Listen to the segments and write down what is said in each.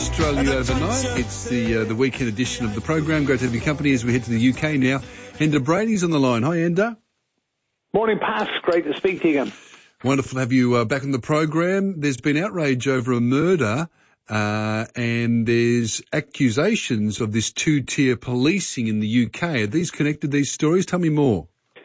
Australia Overnight. It's the weekend edition of the program. Great to have your company as we head to the UK now. Enda Brady's on the line. Hi, Enda. Morning, Pat. Great to speak to you again. Wonderful to have you back on the program. There's been outrage over a murder and there's accusations of this two-tier policing in the UK. Are these connected, these stories? Tell me more.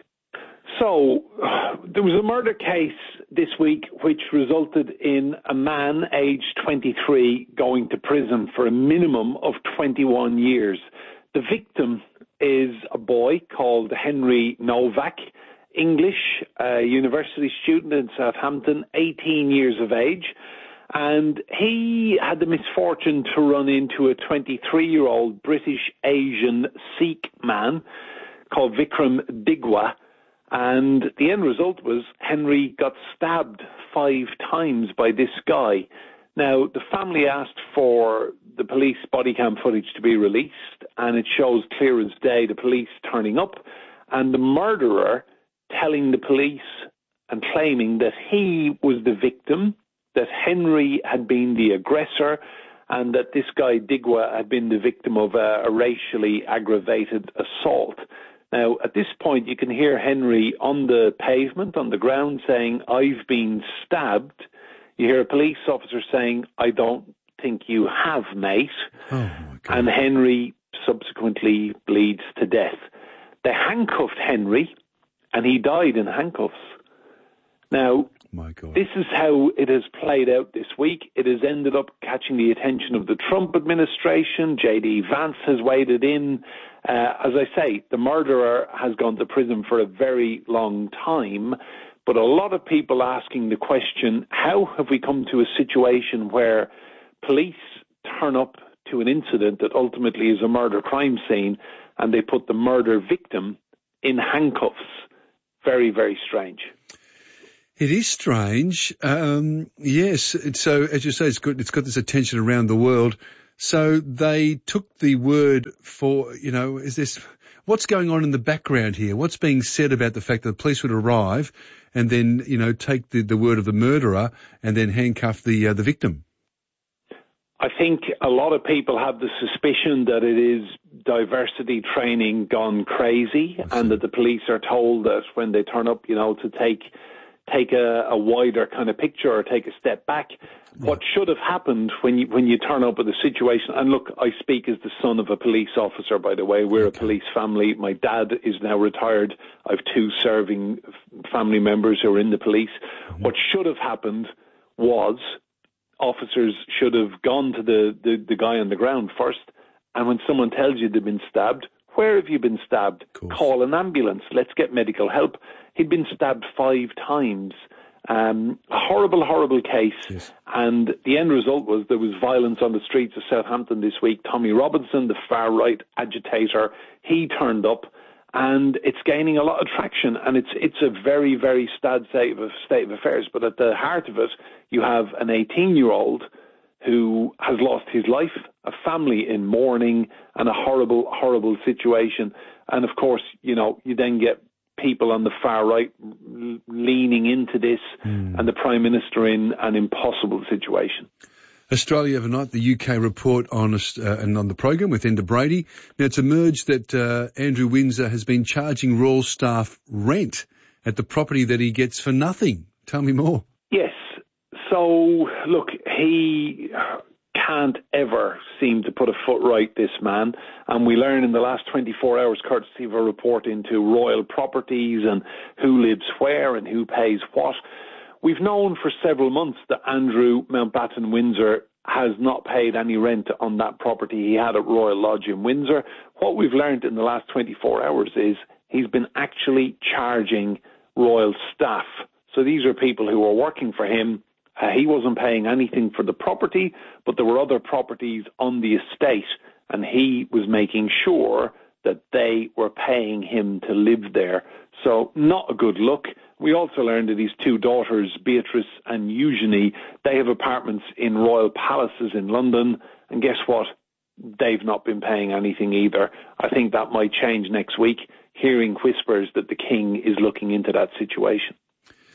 So, there was a murder case this week which resulted in a man aged 23 going to prison for a minimum of 21 years. The victim is a boy called Henry Novak, English, university student in Southampton, 18 years of age. And he had the misfortune to run into a 23-year-old British Asian Sikh man called Vikram Digwa. And the end result was Henry got stabbed 5 times by this guy. Now, the family asked for the police body cam footage to be released, and it shows clear as day the police turning up and the murderer telling the police and claiming that he was the victim, that Henry had been the aggressor, and that this guy Digwa had been the victim of a racially aggravated assault. Now, at this point, you can hear Henry on the pavement, on the ground, saying, "I've been stabbed." You hear a police officer saying, "I don't think you have, mate." Oh, my God. And Henry subsequently bleeds to death. They handcuffed Henry, and he died in handcuffs. Now, my God. This is how it has played out this week. It has ended up catching the attention of the Trump administration. J.D. Vance has waded in. As I say, the murderer has gone to prison for a very long time. But a lot of people asking the question, how have we come to a situation where police turn up to an incident that ultimately is a murder crime scene and they put the murder victim in handcuffs? Very, very strange. It is strange. Yes. So, as you say, it's got this attention around the world. So they took the word for, what's going on in the background here? What's being said about the fact that the police would arrive and then, take the word of the murderer and then handcuff the victim? I think a lot of people have the suspicion that it is diversity training gone crazy, and that the police are told that when they turn up, to take a wider kind of picture or take a step back. What should have happened when you turn up with a situation, and look, I speak as the son of a police officer, by the way. We're a police family. My dad is now retired. I have 2 serving family members who are in the police. Mm-hmm. What should have happened was officers should have gone to the guy on the ground first, and when someone tells you they've been stabbed, where have you been stabbed? Call an ambulance. Let's get medical help. He'd been stabbed 5 times. A horrible, horrible case. Yes. And the end result was there was violence on the streets of Southampton this week. Tommy Robinson, the far-right agitator, he turned up, and it's gaining a lot of traction. And it's a very, very sad state of affairs. But at the heart of it, you have an 18-year-old who has lost his life, a family in mourning, and a horrible, horrible situation. And of course, you then get people on the far right leaning into this, and the Prime Minister in an impossible situation. Australia Overnight, the UK report on and on the program with Enda Brady. Now, it's emerged that Andrew Windsor has been charging Royal staff rent at the property that he gets for nothing. Tell me more. Yes. So, look, he can't ever seem to put a foot right, this man. And we learned in the last 24 hours, courtesy of a report into Royal Properties and who lives where and who pays what. We've known for several months that Andrew Mountbatten Windsor has not paid any rent on that property he had at Royal Lodge in Windsor. What we've learned in the last 24 hours is he's been actually charging Royal staff. So these are people who are working for him. He wasn't paying anything for the property, but there were other properties on the estate, and he was making sure that they were paying him to live there. So not a good look. We also learned that his 2 daughters, Beatrice and Eugenie, they have apartments in Royal Palaces in London, and guess what? They've not been paying anything either. I think that might change next week, hearing whispers that the King is looking into that situation.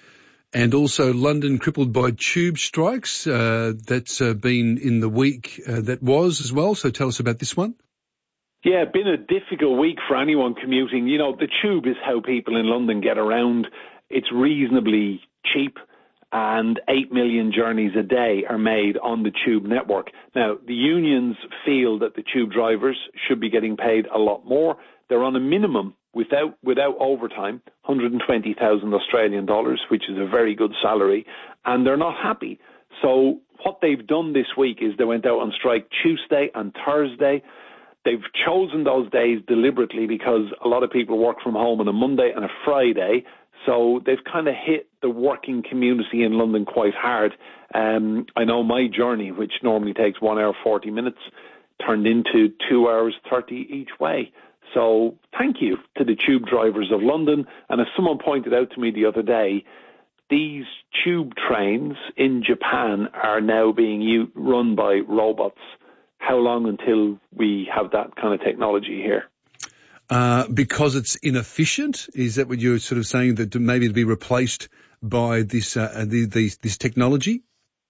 And also London crippled by tube strikes. That's been in the week that was as well. So tell us about this one. Yeah, been a difficult week for anyone commuting. You know, the tube is how people in London get around. It's reasonably cheap, and 8 million journeys a day are made on the tube network. Now, the unions feel that the tube drivers should be getting paid a lot more. They're on a minimum without overtime, 120,000 Australian dollars, which is a very good salary, and they're not happy. So what they've done this week is they went out on strike Tuesday and Thursday. They've chosen those days deliberately because a lot of people work from home on a Monday and a Friday, so they've kind of hit the working community in London quite hard. I know my journey, which normally takes 1 hour 40 minutes, turned into 2 hours 30 each way. So thank you to the tube drivers of London. And as someone pointed out to me the other day, these tube trains in Japan are now being run by robots. How long until we have that kind of technology here? Because it's inefficient? Is that what you're sort of saying, that maybe it'll be replaced by this this technology?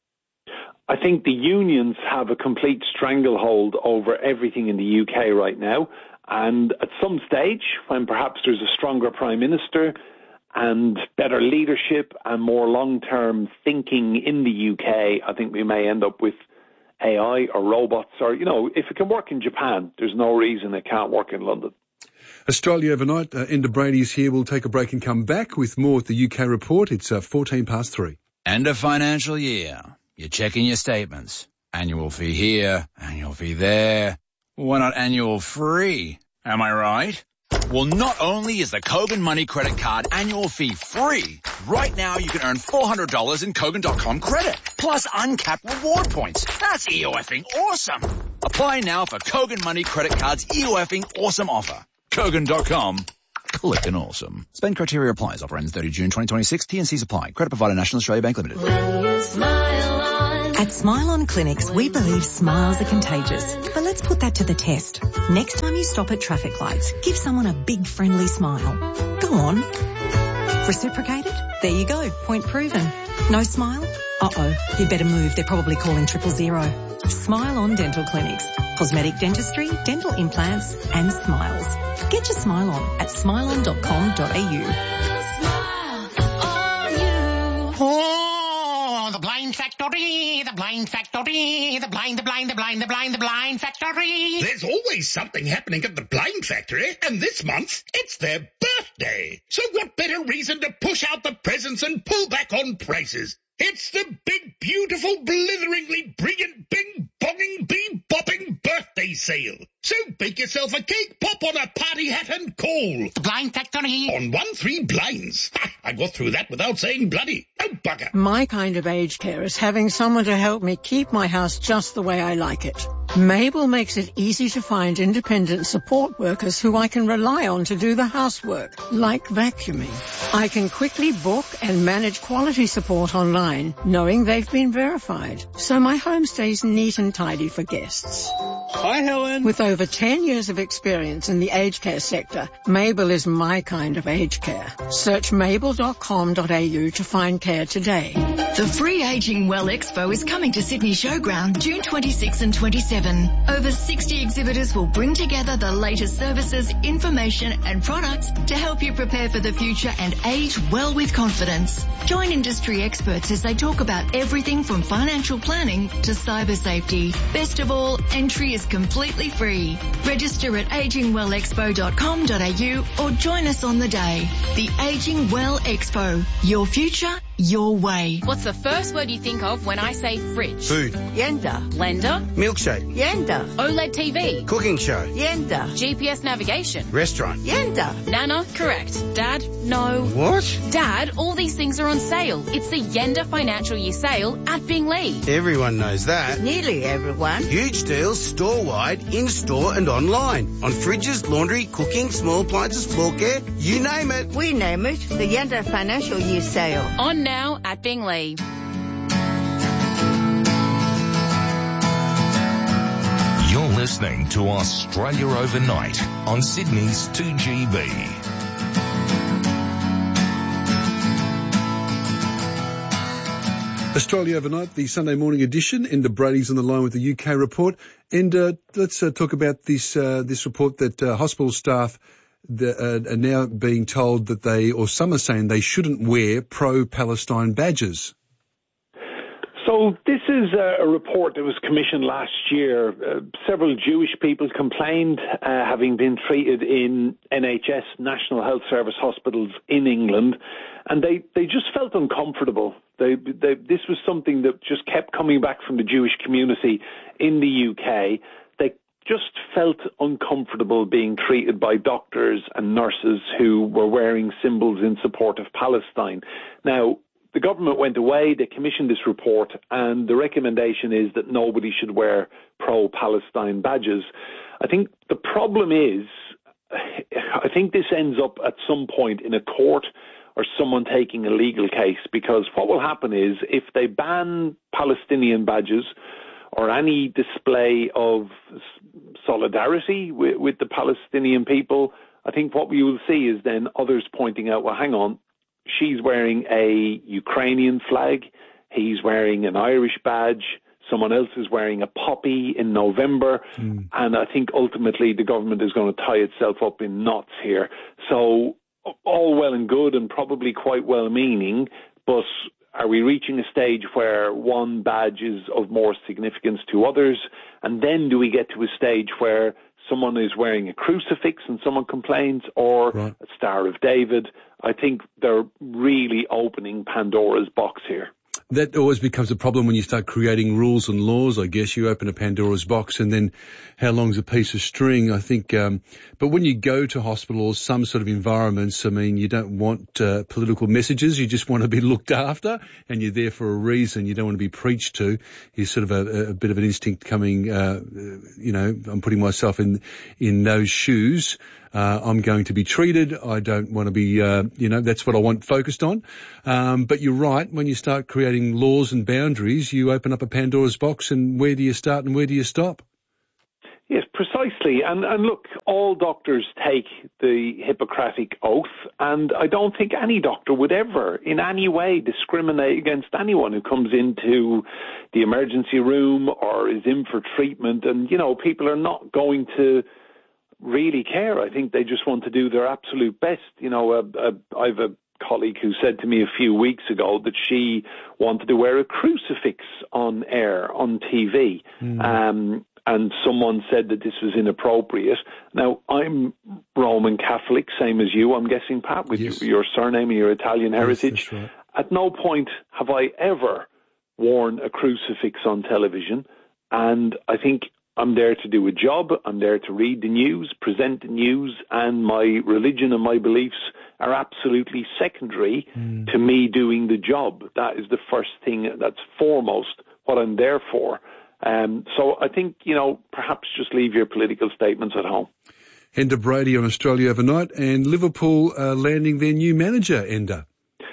I think the unions have a complete stranglehold over everything in the UK right now. And at some stage, when perhaps there's a stronger Prime Minister and better leadership and more long-term thinking in the UK, I think we may end up with AI or robots, or, you know, if it can work in Japan, there's no reason it can't work in London. Australia Overnight, Enda Brady is here. We'll take a break and come back with more at the UK report. It's 3:14. End of financial year. You're checking your statements. Annual fee here, annual fee there. Why not annual free? Am I right? Well, not only is the Kogan Money Credit Card annual fee free, right now you can earn $400 in Kogan.com credit, plus uncapped reward points. That's EOFing awesome. Apply now for Kogan Money Credit Card's EOFing awesome offer. Kogan.com. Clickin' awesome. Spend criteria applies. Offer ends 30 June 2026. T&Cs apply. Credit provider National Australia Bank Limited. At Smile On Clinics, we believe smiles are contagious. But let's put that to the test. Next time you stop at traffic lights, give someone a big friendly smile. Go on. Reciprocated? There you go. Point proven. No smile? Uh-oh. You better move. They're probably calling 000. Smile On Dental Clinics. Cosmetic dentistry, dental implants and smiles. Get your smile on at smileon.com.au. The Blind Factory, the Blind Factory, the Blind Factory. There's always something happening at the Blind Factory, and this month, it's their birthday. So what better reason to push out the presents and pull back on prices? It's the big, beautiful, blitheringly brilliant, bing-bonging, bee-bopping birthday sale. So bake yourself a cake, pop on a party hat and call. The Blind Factory. On 1-3 blinds. I got through that without saying bloody. Oh, bugger. My kind of aged care is having someone to help me keep my house just the way I like it. Mabel makes it easy to find independent support workers who I can rely on to do the housework, like vacuuming. I can quickly book and manage quality support online, knowing they've been verified, so my home stays neat and tidy for guests. Hi, Helen. With over 10 years of experience in the aged care sector, Mabel is my kind of aged care. Search mabel.com.au to find care today. The Free Aging Well Expo is coming to Sydney Showground June 26 and 27. Over 60 exhibitors will bring together the latest services, information and products to help you prepare for the future and age well with confidence. Join industry experts as they talk about everything from financial planning to cyber safety. Best of all, entry is completely free. Register at agingwellexpo.com.au or join us on the day. The Aging Well Expo. Your future, your way. What's the first word you think of when I say fridge? Food. Yenda. Blender. Milkshake. Yenda. OLED TV. Cooking show. Yenda. GPS navigation. Restaurant. Yenda. Nana, correct. Dad, no. What? Dad, all these things are on sale. It's the Yenda Financial Year Sale at Binglee. Everyone knows that. Nearly everyone. Huge deals store-wide, in-store and online. On fridges, laundry, cooking, small appliances, floor care, you name it. We name it the Yenda Financial Year Sale. On now at Binglee. You're listening to Australia Overnight on Sydney's 2GB. Australia Overnight, the Sunday morning edition. Enda Brady's on the line with the UK report. And let's talk about this report that hospital staff are now being told that some are saying they shouldn't wear pro-Palestine badges. So this is a report that was commissioned last year. Several Jewish people complained having been treated in NHS, National Health Service hospitals in England, and they just felt uncomfortable. This was something that just kept coming back from the Jewish community in the UK. They just felt uncomfortable being treated by doctors and nurses who were wearing symbols in support of Palestine. Now, the government went away, they commissioned this report, and the recommendation is that nobody should wear pro-Palestine badges. I think the problem is, I think this ends up at some point in a court or someone taking a legal case, because what will happen is if they ban Palestinian badges or any display of solidarity with the Palestinian people, I think what we will see is then others pointing out, well, hang on, she's wearing a Ukrainian flag, he's wearing an Irish badge, someone else is wearing a poppy in November, and I think ultimately the government is going to tie itself up in knots here. So all well and good and probably quite well-meaning, but are we reaching a stage where one badge is of more significance to others, and then do we get to a stage where someone is wearing a crucifix and someone complains, or a Star of David? I think they're really opening Pandora's box here. That always becomes a problem when you start creating rules and laws, I guess. You open a Pandora's box and then how long's a piece of string, I think. But when you go to hospital or some sort of environments, I mean, you don't want political messages. You just want to be looked after, and you're there for a reason. You don't want to be preached to. You're sort of a bit of an instinct coming, I'm putting myself in those shoes. I'm going to be treated. I don't want to be, that's what I want focused on. But you're right. When you start creating laws and boundaries, you open up a Pandora's box, and where do you start and where do you stop? Yes, precisely. And look, all doctors take the Hippocratic Oath, and I don't think any doctor would ever in any way discriminate against anyone who comes into the emergency room or is in for treatment. And, people are not going to really care. I think they just want to do their absolute best. I've a colleague who said to me a few weeks ago that she wanted to wear a crucifix on air, on TV. And someone said that this was inappropriate. Now, I'm Roman Catholic, same as you, I'm guessing, Pat, with your surname and your Italian heritage. Yes, right. At no point have I ever worn a crucifix on television. And I think I'm there to do a job. I'm there to read the news, present the news, and my religion and my beliefs are absolutely secondary to me doing the job. That is the first thing, that's foremost what I'm there for. So I think, perhaps just leave your political statements at home. Enda Brady on Australia Overnight, and Liverpool landing their new manager, Enda.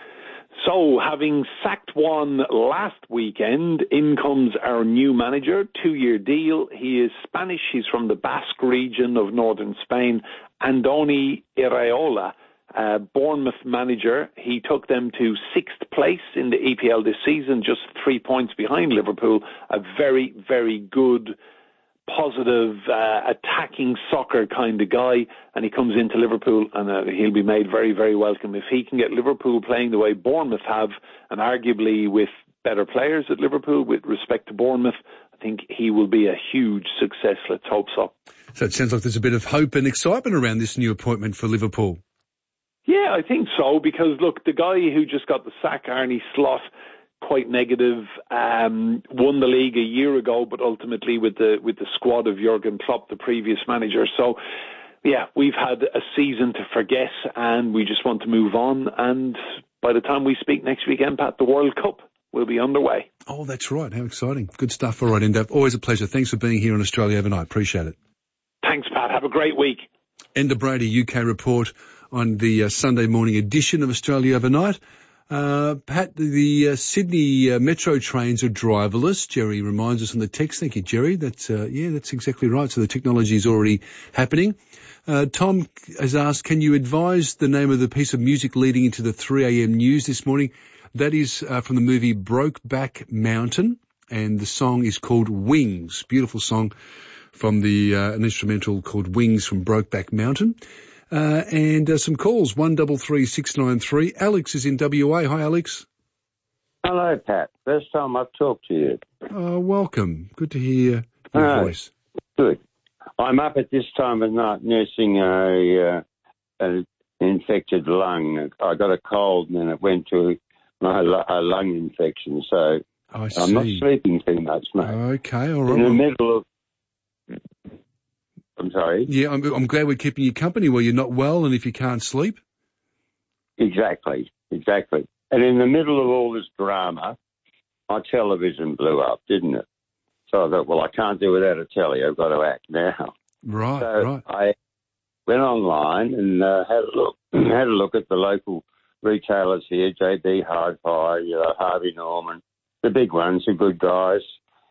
So, having sacked one last weekend, in comes our new manager, 2-year deal. He is Spanish. He's from the Basque region of northern Spain. Andoni Iraola, Bournemouth manager. He took them to 6th place in the EPL this season, just 3 points behind Liverpool. A very, very good, positive, attacking soccer kind of guy, and he comes into Liverpool and he'll be made very, very welcome. If he can get Liverpool playing the way Bournemouth have, and arguably with better players at Liverpool with respect to Bournemouth, I think he will be a huge success. Let's hope so. So it sounds like there's a bit of hope and excitement around this new appointment for Liverpool. Yeah, I think so, because look, the guy who just got the sack, Arne Slot, quite negative, won the league a year ago, but ultimately with the squad of Jurgen Klopp, the previous manager. So, yeah, we've had a season to forget, and we just want to move on. And by the time we speak next weekend, Pat, the World Cup will be underway. Oh, that's right. How exciting. Good stuff. All right, Enda. Always a pleasure. Thanks for being here on Australia Overnight. Appreciate it. Thanks, Pat. Have a great week. Enda Brady, UK report on the Sunday morning edition of Australia Overnight. Pat, the Sydney metro trains are driverless. Jerry reminds us on the text. Thank you, Jerry. That's exactly right. So the technology is already happening. Tom has asked, can you advise the name of the piece of music leading into the 3 a.m. news this morning? That is from the movie Brokeback Mountain, and the song is called Wings. Beautiful song from an instrumental called Wings from Brokeback Mountain. And some calls, 133693. Alex is in WA. Hi, Alex. Hello, Pat. First time I've talked to you. Welcome. Good to hear your voice. Good. I'm up at this time of night nursing an infected lung. I got a cold and then it went to a lung infection, so I'm not sleeping too much, mate. Okay, all right. In the middle of... I'm sorry? Yeah, I'm glad we're keeping you company where you're not well and if you can't sleep. Exactly. And in the middle of all this drama, my television blew up, didn't it? So I thought, well, I can't do without a telly. I've got to act now. Right. I went online and had a look at the local retailers here, JB Hi-Fi, Harvey Norman, the big ones, the good guys.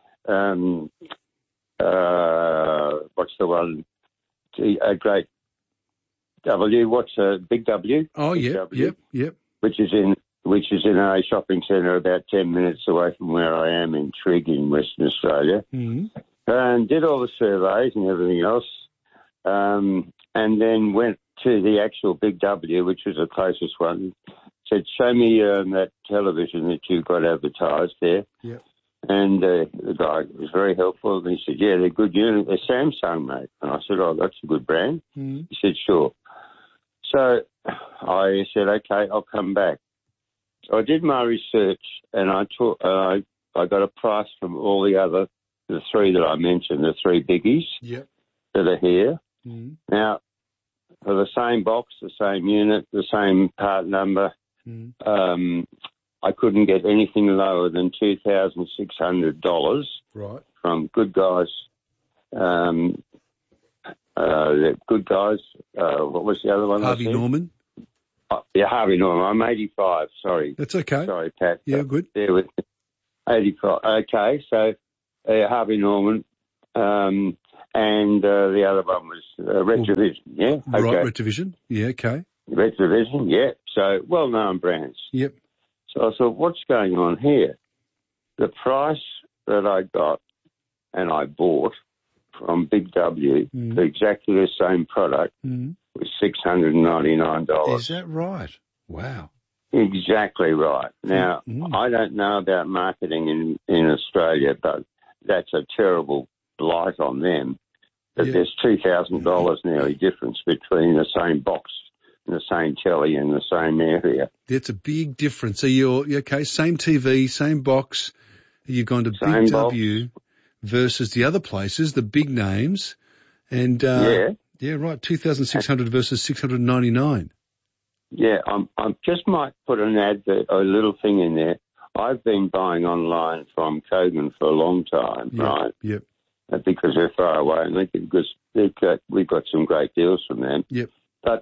What's the one? A great W. What's a Big W? Oh, yeah, yep. Which is in a shopping centre about 10 minutes away from where I am in Trigg in Western Australia. Mm-hmm. And did all the surveys and everything else. And then went to the actual Big W, which was the closest one. Said, show me that television that you've got advertised there. Yep. And the guy was very helpful. And he said, yeah, they're good unit. They're Samsung, mate. And I said, oh, that's a good brand. Mm-hmm. He said, sure. So I said, okay, I'll come back. So I did my research and I got a price from all the three that I mentioned, the three biggies that are here. Mm-hmm. Now, for the same box, the same unit, the same part number, I couldn't get anything lower than $2,600 from Good Guys. Good Guys. What was the other one? Harvey Norman. Yeah, Harvey Norman. I'm 85. Sorry. That's okay. Sorry, Pat. Yeah, good. There with 85. Okay, so Harvey Norman, and the other one was Retrovision. Yeah. Okay. Right, Retrovision. Yeah. Okay. Retrovision. Yeah. So well-known brands. Yep. So I thought, what's going on here? The price that I got and I bought from Big W for exactly the same product was $699. Is that right? Wow. Exactly right. Now, I don't know about marketing in Australia, but that's a terrible blight on them. That there's $2,000 nearly difference between the same box and the same telly in the same area. That's a big difference. So you're okay, same TV, same box. You've gone to Same Big box. W versus the other places, the big names. And right, 2,600 versus 699. Yeah, I just might put an advert, a little thing in there. I've been buying online from Kogan for a long time, right? Yep. Because they're far away, and we've got some great deals from them. Yep. But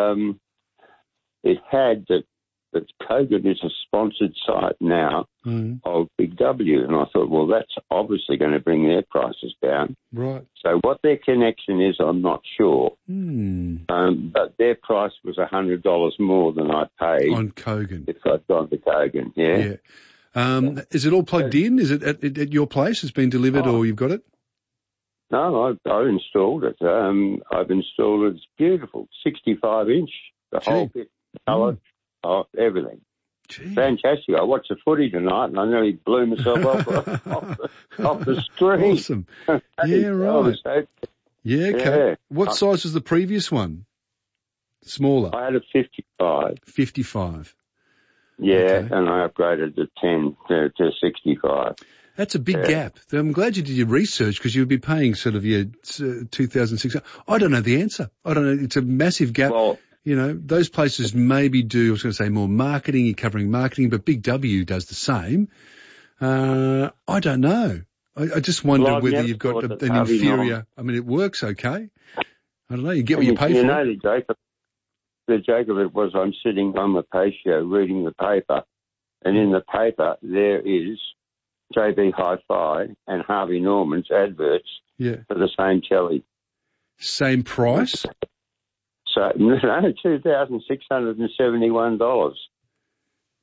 it had that Kogan is a sponsored site now of Big W, and I thought, well, that's obviously going to bring their prices down. Right. So what their connection is, I'm not sure. But their price was $100 more than I paid on Kogan if I'd gone to Kogan. Yeah. Is it all plugged in? Is it at your place? It's been delivered, or you've got it? No, I installed it. I've installed it. It's beautiful, 65-inch, the whole bit, colour, everything. Gee. Fantastic. I watched the footy tonight and I nearly blew myself off the screen. Awesome. Yeah, right. Yeah, okay. Yeah. What size was the previous one? Smaller? I had a 55. 55. Yeah, okay. And I upgraded to 10 to 65. That's a big gap. I'm glad you did your research because you would be paying sort of your 2,600. I don't know the answer. I don't know. It's a massive gap. Well, you know, those places maybe do, I was going to say more marketing, you're covering marketing, but Big W does the same. I don't know. I just wonder whether you've got an inferior, I mean, it works okay. I don't know, you get what you pay for. You know, the joke of it was I'm sitting on the patio reading the paper, and in the paper there is JB Hi-Fi and Harvey Norman's adverts for the same telly. Same price? So, no, $2,671.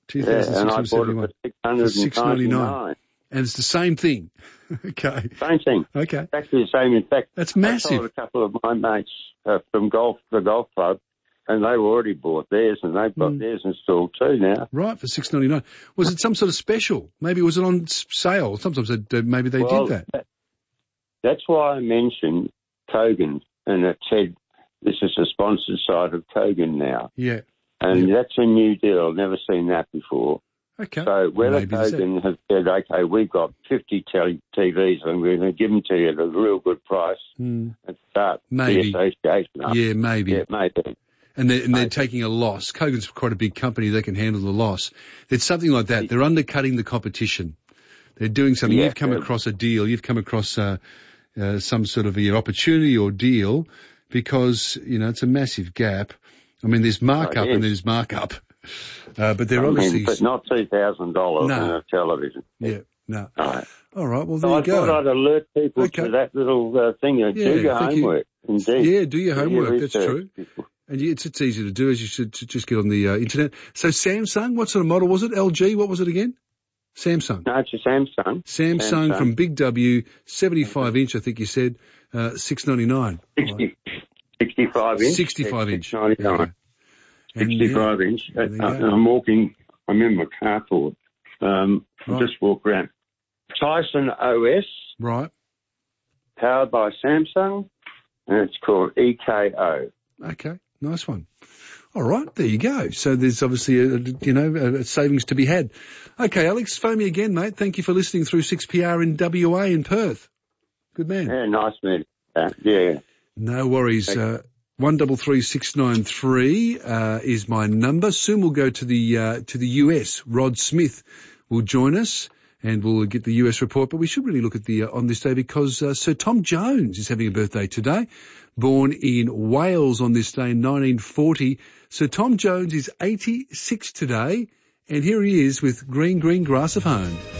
and I bought it for $699. And it's the same thing. Okay. Same thing. Okay. Exactly the same. In fact, that's massive. I told a couple of my mates from the golf club, and they've already bought theirs, and they've got theirs installed too now. Right, for $699. Was it some sort of special? Maybe was it on sale? Sometimes maybe they did that. That's why I mentioned Kogan, and it said this is a sponsored site of Kogan now. Yeah. And that's a new deal. I've never seen that before. Okay. So whether Kogan has said, okay, we've got 50 TVs and we're going to give them to you at a real good price and start the association up. Yeah, maybe. Yeah, maybe. And they're taking a loss. Kogan's quite a big company. They can handle the loss. It's something like that. They're undercutting the competition. They're doing something. You've come across a deal. You've come across some sort of opportunity or deal because, it's a massive gap. I mean, there's markup and there's markup. But they're obviously... but not $2,000 in a television. Yeah, no. All right, well, there you go. I thought I'd alert people to that little thing. Do your homework, indeed. Yeah, do your homework, that's true. And it's easy to do, as you should just get on the internet. So Samsung, what sort of model was it? LG, what was it again? Samsung. No, it's a Samsung. Samsung from Big W, 75-inch, I think you said, $699. 65 inch. 65 inch. 699. 65 inch. I'm walking, I'm in my carport. Just walk around. Tyson OS. Right. Powered by Samsung. And it's called EKO. Okay. Nice one. All right. There you go. So there's obviously a savings to be had. Okay, Alex, phone me again, mate. Thank you for listening through 6PR in WA in Perth. Good man. Yeah, nice meeting. Yeah. No worries. 133693 is my number. Soon we'll go to the US. Rod Smith will join us and we'll get the US report. But we should really look at on this day because Sir Tom Jones is having a birthday today. Born in Wales on this day in 1940. Sir Tom Jones is 86 today, and here he is with Green, Green Grass of Home.